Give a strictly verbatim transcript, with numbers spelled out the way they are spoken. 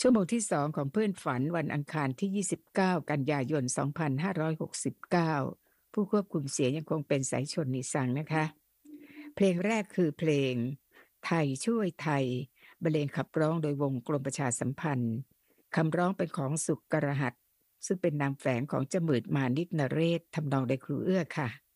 ชั่วโมงที่สองของเพื่อนฝันวันอังคารที่ยี่สิบเก้ากันยายนสองพันห้าร้อยหกสิบเก้าผู้ควบคุมเสียงยังคงเป็นสายชนนิสังนะคะเพลงแรกคือเพลงไทยช่วยไทยบรรเลงขับร้องโดยวงกรมประชาสัมพันธ์คำร้องเป็นของสุกกระหัตซึ่งเป็นนามแฝงของจมืดมานิดนเรศทำนองโดยครูเอื้อค่ะ